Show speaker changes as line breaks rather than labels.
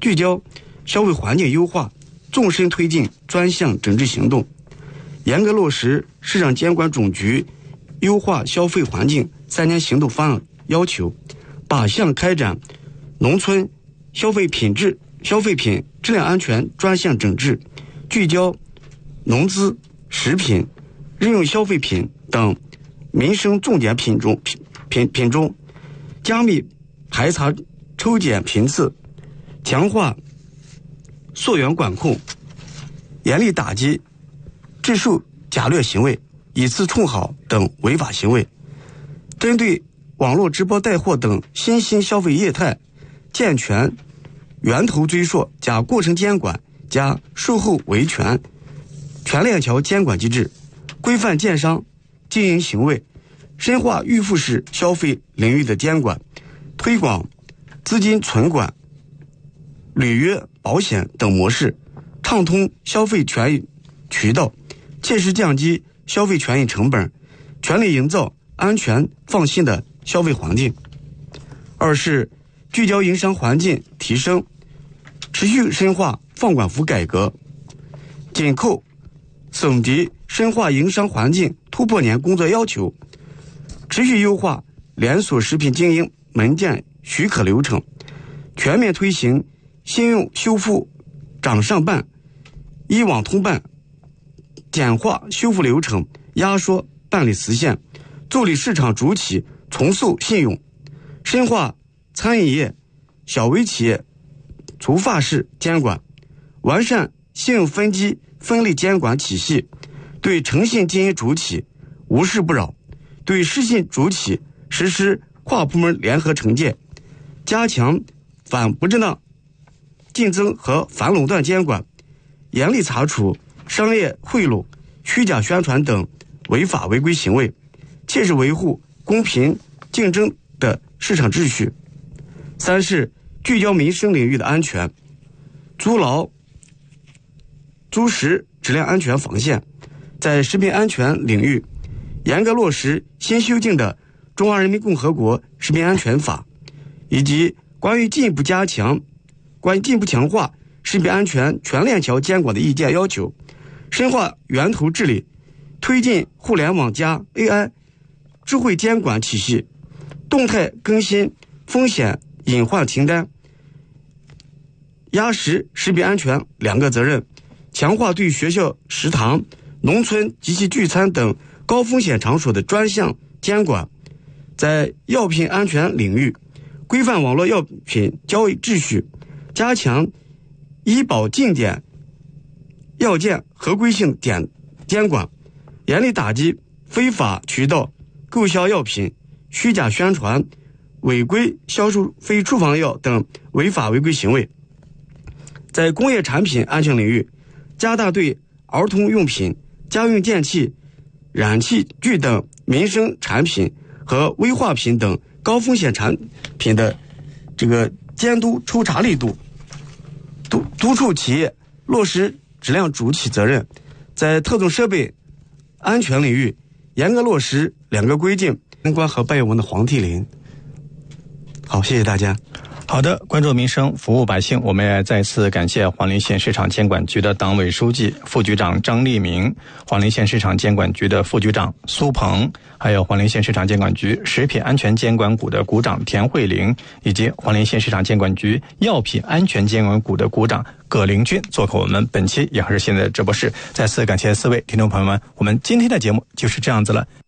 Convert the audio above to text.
聚焦消费环境优化，纵深推进专项整治行动，严格落实市场监管总局优化消费环境3年行动方案要求，靶向开展农村消费品质量安全专项整治，聚焦农资、食品、日用消费品等民生重点品种，加密排查抽检频次，强化溯源管控，严厉打击制售假劣行为、以次充好等违法行为。针对网络直播带货等新兴消费业态，健全源头追溯加过程监管加售后维权全链条监管机制，规范电商经营行为，深化预付式消费领域的监管，推广资金存管、履约、保险等模式，畅通消费权益渠道，切实降低消费权益成本，全力营造安全放心的消费环境。二是聚焦营商环境提升，持续深化放管服改革，紧扣省级深化营商环境突破年工作要求，持续优化连锁食品经营门店许可流程，全面推行信用修复掌上办、一网通办，简化修复流程，压缩办理时限，助力市场主体重塑信用，深化餐饮业、小微企业促发式监管，完善信用分级分类监管体系，对诚信经营主体无事不扰，对失信主体实施跨部门联合惩戒，加强反不正当竞争和反垄断监管，严厉查处商业贿赂、虚假宣传等违法违规行为，切实维护公平竞争的市场秩序。三是聚焦民生领域的安全，筑牢猪食质量安全防线，在食品安全领域严格落实新修订的《中华人民共和国食品安全法》，以及关于进一步强化食品安全全链条监管的意见要求，深化源头治理，推进互联网加 AI 智慧监管体系，动态更新风险隐患清单，压实食品安全2个责任，强化对学校食堂、农村集体聚餐等高风险场所的专项监管，在药品安全领域规范网络药品交易秩序，加强医保进点药件合规性监管，严厉打击非法渠道购销药品、虚假宣传、违规销售非处方药等违法违规行为。在工业产品安全领域，加大对儿童用品、家用电器、燃气具等民生产品和危化品等高风险产品的监督抽查力度，督促企业落实质量主体责任。在特种设备安全领域，严格落实2个规定，相关和伴有我们的黄帝林。好，谢谢大家。
好的，关注民生，服务百姓，我们也再次感谢黄陵县市场监管局的党委书记、副局长张立明，黄陵县市场监管局的副局长苏鹏，还有黄陵县市场监管局食品安全监管股的股长田慧玲，以及黄陵县市场监管局药品安全监管股的股长葛凌军做客我们本期也还是现在的直播室。再次感谢4位听众朋友们，我们今天的节目就是这样子了。